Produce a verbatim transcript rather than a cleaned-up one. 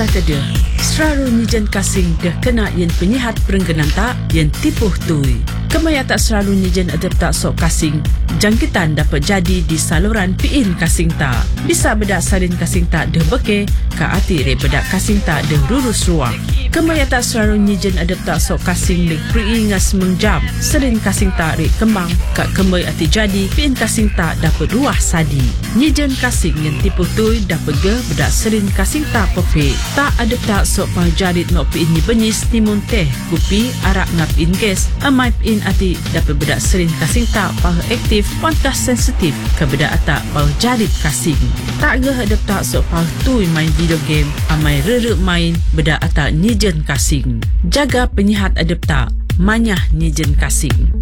tak ada. Selalu nijen kasing dah kena yang penyihat perengganan tak yang tipuh tui. Kemaya tak selalu nijen adep tak sok kasing. Jangkitan dapat jadi di saluran piin kasing tak. Bisa bedak salin kasing tak dah beke, ka ati re bedak kasing tak dah lurus ruang. Kemaya tak selalu nijen adep tak sok kasing lik peringas mengjam. Salin kasing tak re kembang, ka kemay ati jadi piin kasing tak dapat ruah sadi. Nijen kasing yang tipuh tui dapat ge bedak salin kasing tak pepe. Tak adep tak sok pajarit nok piin ni benyis timun teh, kupi, arak ngap in gas, amai piin ati dapat bedak salin kasing tak pah aktif, pantas sensitif ke bedak atak pah jarit kasing. Tak ge adep tak sok pah tui main video game, amai rere main bedak atak nijen kasing. Jaga penyihat adep tak, manyah nijen kasing.